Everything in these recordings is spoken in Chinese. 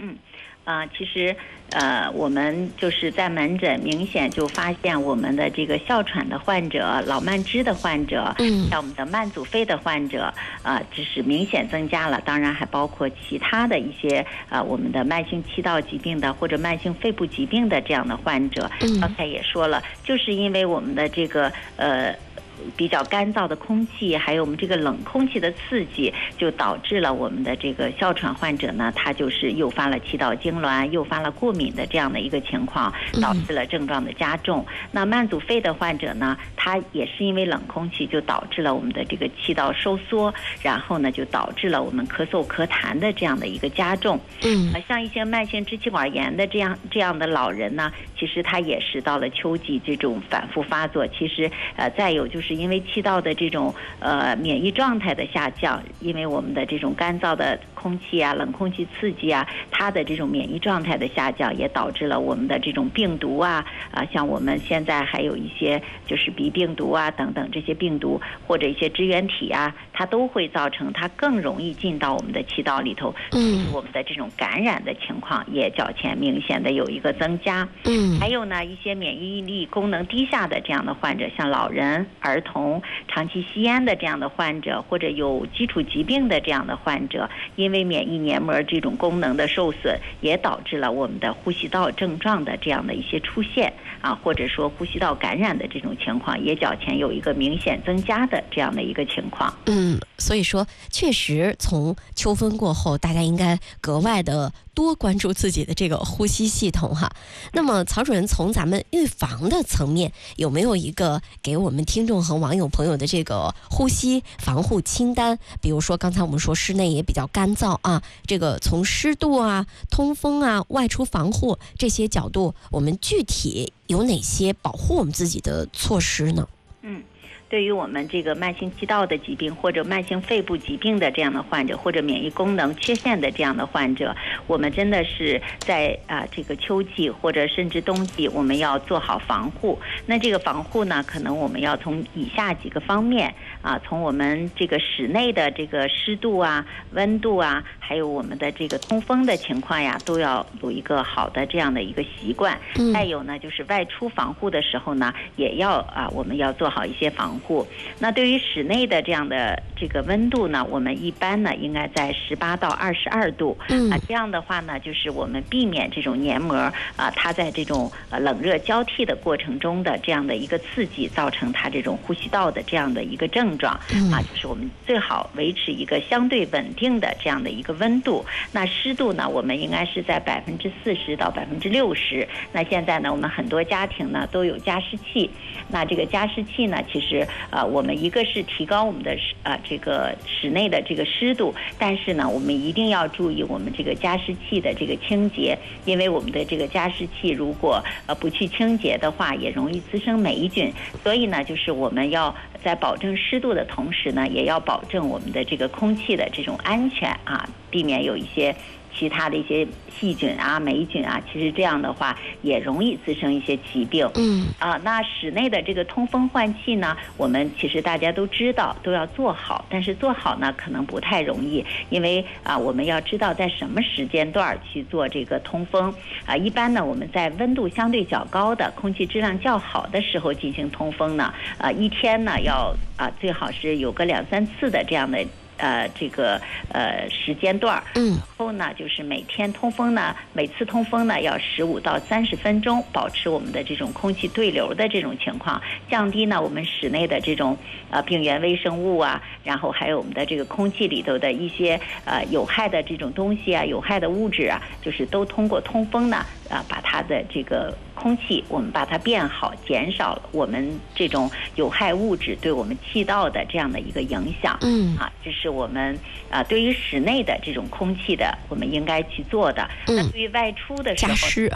其实我们就是在门诊明显就发现我们的这个哮喘的患者、老慢支的患者，像我们的慢阻肺的患者，这是明显增加了。当然还包括其他的一些我们的慢性气道疾病的或者慢性肺部疾病的这样的患者。刚才也说了，就是因为我们的这个比较干燥的空气，还有我们这个冷空气的刺激，就导致了我们的这个哮喘患者呢，他就是诱发了气道痉挛，诱发了过敏的这样的一个情况，导致了症状的加重。那慢阻肺的患者呢，他也是因为冷空气就导致了我们的这个气道收缩，然后呢就导致了我们咳嗽咳痰的这样的一个加重。像一些慢性支气管炎的这样的老人呢，其实他也是到了秋季这种反复发作。其实再有就是因为气道的这种免疫状态的下降，因为我们的这种干燥的空气啊、冷空气刺激啊，它的这种免疫状态的下降，也导致了我们的这种病毒像我们现在还有一些就是鼻病毒等等这些病毒或者一些支原体它都会造成它更容易进到我们的气道里头，我们的这种感染的情况也较前明显的有一个增加。还有呢一些免疫力功能低下的这样的患者，像老人、儿童、长期吸烟的这样的患者，或者有基础疾病的这样的患者，因为免疫黏膜这种功能的受损，也导致了我们的呼吸道症状的这样的一些出现或者说呼吸道感染的这种情况，也较前有一个明显增加的这样的一个情况。 所以说确实从秋分过后，大家应该格外的多关注自己的这个呼吸系统那么曹主任，从咱们预防的层面，有没有一个给我们听众和网友朋友的这个呼吸防护清单？比如说刚才我们说室内也比较干燥这个从湿度通风外出防护这些角度，我们具体有哪些保护我们自己的措施呢？ 对于我们这个慢性气道的疾病或者慢性肺部疾病的这样的患者，或者免疫功能缺陷的这样的患者，我们真的是在这个秋季或者甚至冬季，我们要做好防护。那这个防护呢，可能我们要从以下几个方面从我们这个室内的这个湿度温度还有我们的这个通风的情况都要有一个好的这样的一个习惯。再有呢，就是外出防护的时候呢，也要我们要做好一些防护。那对于室内的这样的这个温度呢，我们一般呢应该在18到22度。这样的话呢，就是我们避免这种黏膜它在这种冷热交替的过程中的这样的一个刺激，造成它这种呼吸道的这样的一个症状。就是我们最好维持一个相对稳定的这样的一个温度。那湿度呢，我们应该是在40%到60%。那现在呢，我们很多家庭呢都有加湿器。那这个加湿器呢，其实我们一个是提高我们的这个室内的这个湿度，但是呢，我们一定要注意我们这个加湿器的这个清洁，因为我们的这个加湿器如果不去清洁的话，也容易滋生霉菌。所以呢，就是我们要在保证湿度的同时呢，也要保证我们的这个空气的这种安全避免有一些其他的一些细菌霉菌其实这样的话也容易滋生一些疾病。那室内的这个通风换气呢，我们其实大家都知道都要做好，但是做好呢可能不太容易，因为我们要知道在什么时间段去做这个通风一般呢，我们在温度相对较高的、空气质量较好的时候进行通风呢，一天呢要最好是有个2-3次的这样的这个时间段。然后呢，就是每天通风呢，每次通风呢要15到30分钟，保持我们的这种空气对流的这种情况，降低呢我们室内的这种病原微生物然后还有我们的这个空气里头的一些有害的这种东西有害的物质就是都通过通风呢把它的这个空气我们把它变好，减少我们这种有害物质对我们气道的这样的一个影响。这是我们对于室内的这种空气的我们应该去做的。那对于外出的时候， 加湿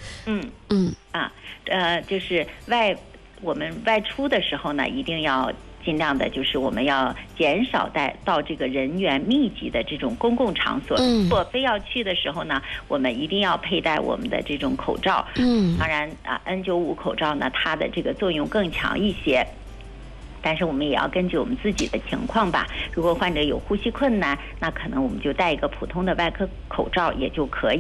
就是我们外出的时候呢，一定要尽量的就是我们要减少到这个人员密集的这种公共场所。如果非要去的时候呢，我们一定要佩戴我们的这种口罩。当然N95口罩呢，它的这个作用更强一些。但是我们也要根据我们自己的情况吧。如果患者有呼吸困难，那可能我们就戴一个普通的外科口罩也就可以。